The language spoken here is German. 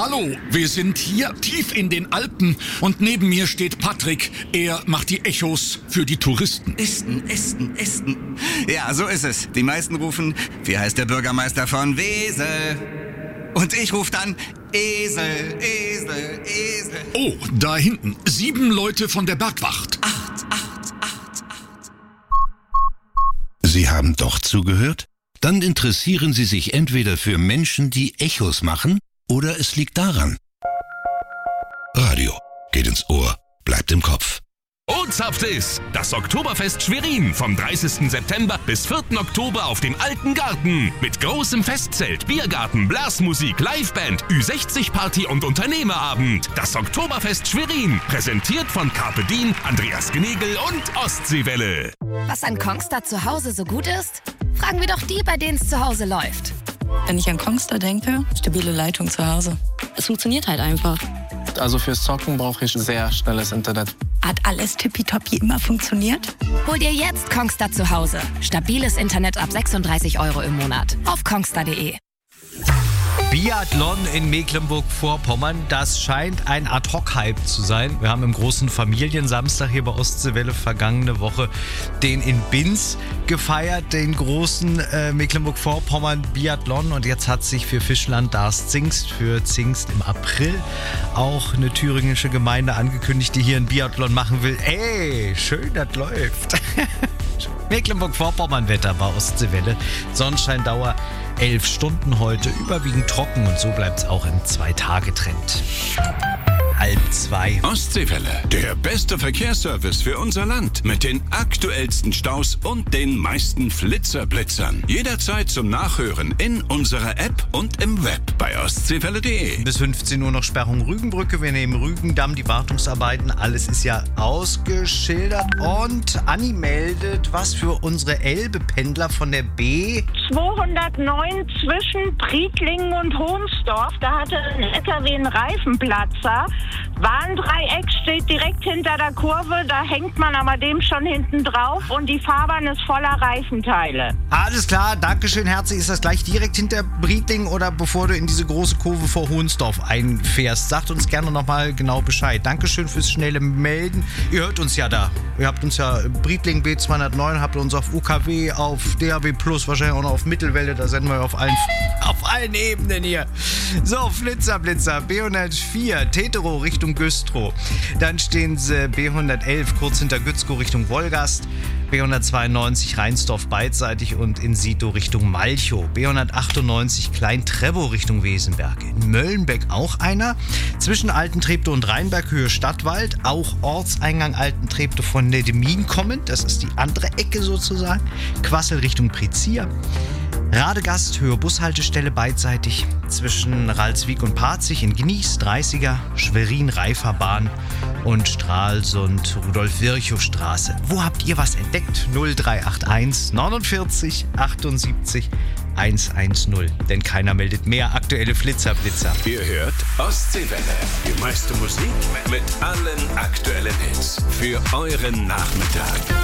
Hallo, wir sind hier tief in den Alpen und neben mir steht Patrick. Er macht die Echos für die Touristen. Esten. Ja, so ist es. Die meisten rufen, wie heißt der Bürgermeister von Wesel? Und ich rufe dann, Esel. Oh, da hinten, 7 Leute von der Bergwacht. 8. Sie haben doch zugehört? Dann interessieren Sie sich entweder für Menschen, die Echos machen, oder es liegt daran. Radio geht ins Ohr, bleibt im Kopf. Ozapft ist das Oktoberfest Schwerin vom 30. September bis 4. Oktober auf dem Alten Garten. Mit großem Festzelt, Biergarten, Blasmusik, Liveband, Ü60-Party und Unternehmerabend. Das Oktoberfest Schwerin, präsentiert von Carpe Diem, Andreas Gnegel und Ostseewelle. Was an Kongstar zu Hause so gut ist? Fragen wir doch die, bei denen es zu Hause läuft. Wenn ich an Kongstar denke, stabile Leitung zu Hause. Es funktioniert halt einfach. Also fürs Zocken brauche ich sehr schnelles Internet. Hat alles tippitoppi immer funktioniert? Hol dir jetzt Kongstar zu Hause. Stabiles Internet ab 36 € im Monat. Auf kongstar.de. Biathlon in Mecklenburg-Vorpommern, das scheint ein Ad-Hoc-Hype zu sein. Wir haben im großen Familiensamstag hier bei Ostseewelle vergangene Woche den in Binz gefeiert, den großen Mecklenburg-Vorpommern-Biathlon. Und jetzt hat sich für Fischland Darß-Zingst, für Zingst im April auch eine thüringische Gemeinde angekündigt, die hier einen Biathlon machen will. Ey, schön, das läuft. Mecklenburg-Vorpommern-Wetter bei Ostseewelle. Sonnenscheindauer 11 Stunden heute, überwiegend trocken und so bleibt es auch im 2-Tage-Trend. 1:30. Ostseewelle, der beste Verkehrsservice für unser Land. Mit den aktuellsten Staus und den meisten Flitzerblitzern. Jederzeit zum Nachhören in unserer App und im Web bei ostseewelle.de. Bis 15 Uhr noch Sperrung Rügenbrücke. Wir nehmen Rügendamm, die Wartungsarbeiten. Alles ist ja ausgeschildert. Und Anni meldet was für unsere Elbe-Pendler von der B. 209 zwischen Priedlingen und Hohnsdorf. Da hatte ein LKW einen Reifenplatzer. Warndreieck steht direkt hinter der Kurve, da hängt man aber dem schon hinten drauf und die Fahrbahn ist voller Reifenteile. Alles klar, Dankeschön, herzlich. Ist das gleich direkt hinter Briedlingen oder bevor du in diese große Kurve vor Hohnsdorf einfährst? Sagt uns gerne nochmal genau Bescheid. Dankeschön fürs schnelle Melden. Ihr hört uns ja da. Ihr habt uns ja Briedling B209, habt ihr uns auf UKW, auf DAB+, wahrscheinlich auch noch auf Mittelwelle, da senden wir auf allen Ebenen hier. So, Flitzer, B104, Tetero Richtung Güstrow. Dann stehen sie B111 kurz hinter Gützkow Richtung Wolgast. B192 Rheinsdorf beidseitig und in Sito Richtung Malchow. B198 Klein-Trebow Richtung Wesenberg. In Möllenbeck auch einer. Zwischen Altentreptow und Rheinberghöhe Stadtwald. Auch Ortseingang Altentreptow von Nedemin kommend. Das ist die andere Ecke sozusagen. Quassel Richtung Prizier. Radegast, Höhe Bushaltestelle beidseitig zwischen Ralswiek und Parzig in Gnies, 30er, Schwerin, Reiferbahn und Stralsund, Rudolf-Virchow-Straße. Wo habt ihr was entdeckt? 0381 49 78 110. Denn keiner meldet mehr aktuelle Blitzer. Ihr hört Ostseewelle. Die meiste Musik mit allen aktuellen Hits für euren Nachmittag.